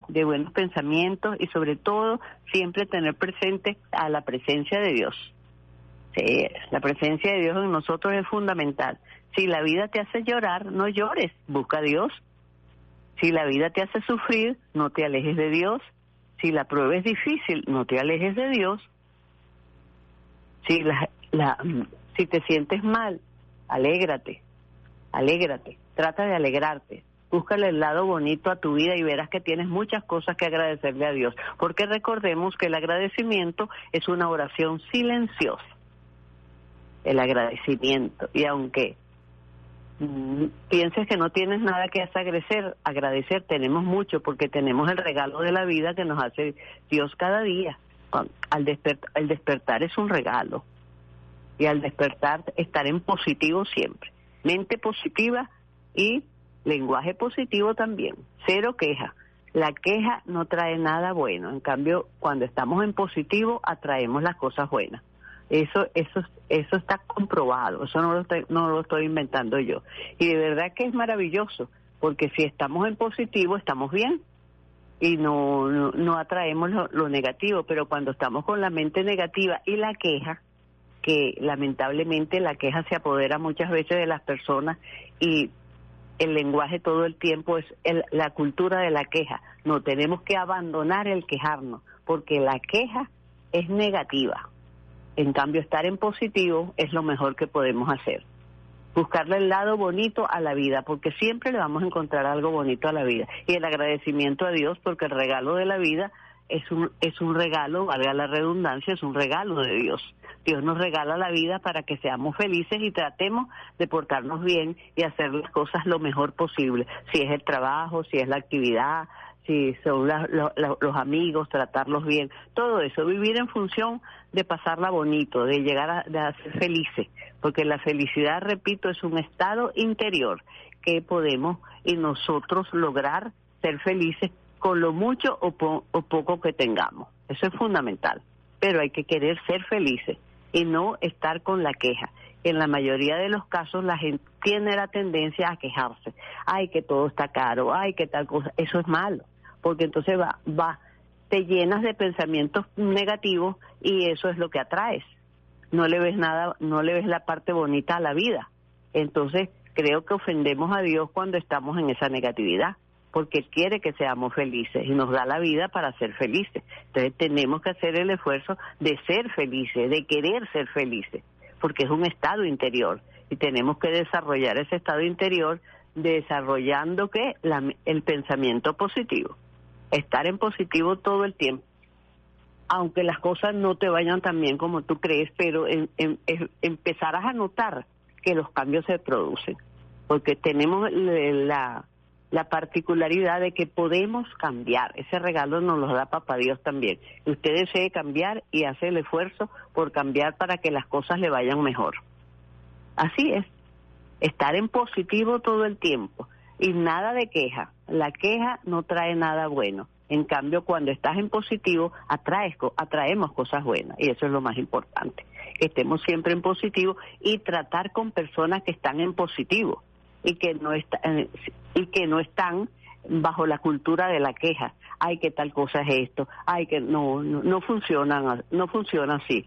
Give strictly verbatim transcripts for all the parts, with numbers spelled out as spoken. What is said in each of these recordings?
de buenos pensamientos y sobre todo siempre tener presente a la presencia de Dios. Sí, la presencia de Dios en nosotros es fundamental. Si la vida te hace llorar, no llores, busca a Dios. Si la vida te hace sufrir, no te alejes de Dios. Si la prueba es difícil, no te alejes de Dios. Si la, la si te sientes mal, alégrate, alégrate, trata de alegrarte. Búscale el lado bonito a tu vida y verás que tienes muchas cosas que agradecerle a Dios. Porque recordemos que el agradecimiento es una oración silenciosa. El agradecimiento. Y aunque mm, pienses que no tienes nada que agradecer, agradecer tenemos mucho porque tenemos el regalo de la vida que nos hace Dios cada día. Al despertar, el despertar es un regalo. Y al despertar estar en positivo siempre. Mente positiva y lenguaje positivo también, cero queja. La queja no trae nada bueno, en cambio, cuando estamos en positivo, atraemos las cosas buenas. Eso eso eso está comprobado, eso no lo estoy, no lo estoy inventando yo. Y de verdad que es maravilloso, porque si estamos en positivo, estamos bien, y no, no, no atraemos lo, lo negativo, pero cuando estamos con la mente negativa y la queja, que lamentablemente la queja se apodera muchas veces de las personas y el lenguaje todo el tiempo es el, la cultura de la queja. No, tenemos que abandonar el quejarnos, porque la queja es negativa. En cambio, estar en positivo es lo mejor que podemos hacer. Buscarle el lado bonito a la vida, porque siempre le vamos a encontrar algo bonito a la vida. Y el agradecimiento a Dios, porque el regalo de la vida es un, es un regalo, valga la redundancia, es un regalo de Dios. Dios nos regala la vida para que seamos felices y tratemos de portarnos bien y hacer las cosas lo mejor posible. Si es el trabajo, si es la actividad, si son la, la, la, los amigos, tratarlos bien, todo eso, vivir en función de pasarla bonito, de llegar a, de a ser felices, porque la felicidad, repito, es un estado interior que podemos y nosotros lograr ser felices con lo mucho o, po, o poco que tengamos. Eso es fundamental, pero hay que querer ser felices y no estar con la queja. En la mayoría de los casos la gente tiene la tendencia a quejarse. Ay, que todo está caro, ay, que tal cosa. Eso es malo, porque entonces va, va, te llenas de pensamientos negativos y eso es lo que atraes. No le ves nada, no le ves la parte bonita a la vida. Entonces creo que ofendemos a Dios cuando estamos en esa negatividad, porque Él quiere que seamos felices y nos da la vida para ser felices. Entonces tenemos que hacer el esfuerzo de ser felices, de querer ser felices, porque es un estado interior y tenemos que desarrollar ese estado interior desarrollando ¿qué? La, el pensamiento positivo, estar en positivo todo el tiempo, aunque las cosas no te vayan tan bien como tú crees, pero en, en, en, empezarás a notar que los cambios se producen, porque tenemos la la particularidad de que podemos cambiar. Ese regalo nos lo da Papá Dios también. Usted desee cambiar y hace el esfuerzo por cambiar para que las cosas le vayan mejor. Así es, estar en positivo todo el tiempo y nada de queja. La queja no trae nada bueno. En cambio, cuando estás en positivo, atraes, atraemos cosas buenas y eso es lo más importante. Que estemos siempre en positivo y tratar con personas que están en positivo y que no está, y que no están bajo la cultura de la queja. Ay, que tal cosa es esto. Ay, que no no, no funcionan, no funciona así.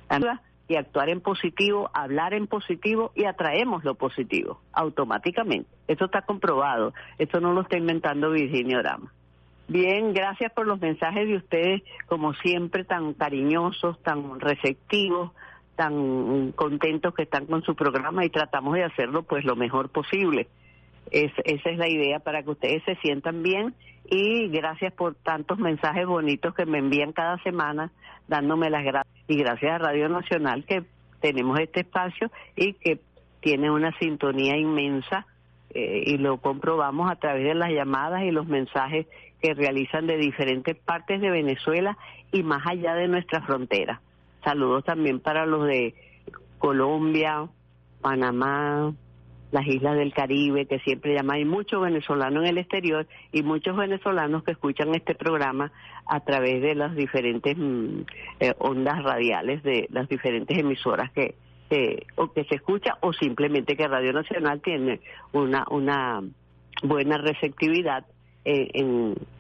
Y actuar en positivo, hablar en positivo y atraemos lo positivo automáticamente. Esto está comprobado. Esto no lo está inventando Virginia Orama. Bien, gracias por los mensajes de ustedes, como siempre, tan cariñosos, tan receptivos, tan contentos que están con su programa y tratamos de hacerlo pues lo mejor posible. Es, esa es la idea, para que ustedes se sientan bien y gracias por tantos mensajes bonitos que me envían cada semana dándome las gracias y gracias a Radio Nacional que tenemos este espacio y que tiene una sintonía inmensa eh, y lo comprobamos a través de las llamadas y los mensajes que realizan de diferentes partes de Venezuela y más allá de nuestra frontera. Saludos también para los de Colombia, Panamá, las islas del Caribe, que siempre llaman. Hay muchos venezolanos en el exterior y muchos venezolanos que escuchan este programa a través de las diferentes mm, eh, ondas radiales de las diferentes emisoras que eh, o que se escucha o simplemente que Radio Nacional tiene una una buena receptividad eh, en